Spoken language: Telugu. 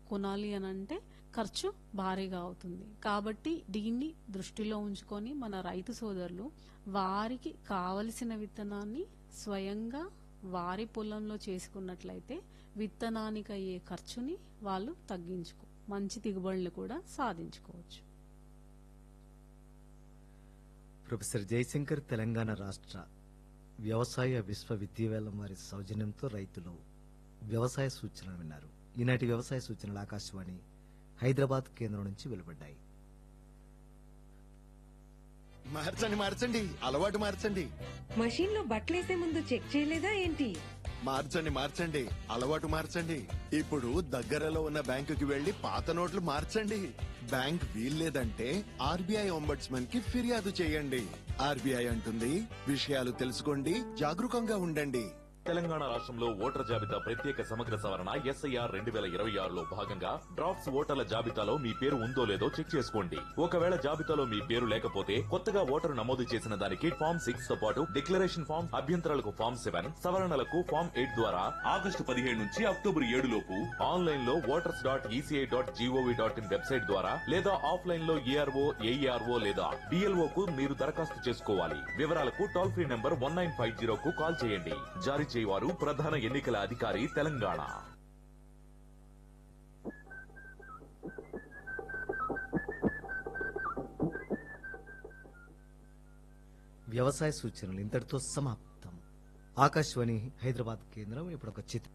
కొనాలి అని అంటే ఖర్చు భారీగా అవుతుంది. కాబట్టి దీన్ని దృష్టిలో ఉంచుకొని మన రైతు సోదరులు వారికి కావలసిన విత్తనాన్ని స్వయంగా వారి పొలంలో చేసుకున్నట్లయితే విత్తనానికి అయ్యే ఖర్చుని వాళ్ళు మంచి దిగుబడులు కూడా సాధించుకోవచ్చు. ప్రొఫెసర్ జయశంకర్ తెలంగాణ రాష్ట్ర వ్యవసాయ విశ్వవిద్యాలయం వారి సౌజన్యంతో రైతులు వ్యవసాయ సూచనలు విన్నారు. ఈనాటి వ్యవసాయ సూచనలు ఆకాశవాణి హైదరాబాద్ కేంద్రం నుంచి వెలువడ్డాయి. మార్చండి, అలవాటు మార్చండి. మషీన్ లో బట్టలేసే ముందు చెక్ చేయలేదా ఏంటి? మార్చండి, అలవాటు మార్చండి. ఇప్పుడు దగ్గరలో ఉన్న బ్యాంకుకి వెళ్లి పాత నోట్లు మార్చండి. బ్యాంక్ వీల్లేదంటే ఆర్బీఐ ఒంబడ్స్మన్ కి ఫిర్యాదు చేయండి. ఆర్బీఐ అంటుంది, విషయాలు తెలుసుకోండి, జాగరూకంగా ఉండండి. తెలంగాణ రాష్ట్రంలో ఓటర్ జాబితా ప్రత్యేక సమగ్ర సవరణ SIR 2026లో భాగంగా డ్రాఫ్ట్స్ ఓటర్ల జాబితాలో మీ పేరు ఉందో లేదో చెక్ చేసుకోండి. ఒకవేళ జాబితాలో మీ పేరు లేకపోతే కొత్తగా ఓటరు నమోదు చేసిన దానికి ఫామ్ 6 తో పాటు డిక్లరేషన్ ఫామ్, అభ్యంతరాలకు ఫామ్ 7, సవరణలకు ఫామ్ 8 ద్వారా ఆగస్టు 17 నుంచి అక్టోబర్ 7 లోపు ఆన్లైన్ లో voters.eci.gov.in వెబ్సైట్ ద్వారా లేదా ఆఫ్లైన్ లో ARO, AERO లేదా BLO కు మీరు దరఖాస్తు చేసుకోవాలి. వివరాలకు టోల్ ఫ్రీ నంబర్ 1950 కు కాల్ చేయండి. జారీ చేయవారు ప్రధాన ఎన్నికల అధికారి తెలంగాణ. వ్యవసాయ సూచనలు ఇంతటితో సమాప్తం. ఆకాశవాణి హైదరాబాద్ కేంద్రం ఇప్పుడు ఒక చిత్రం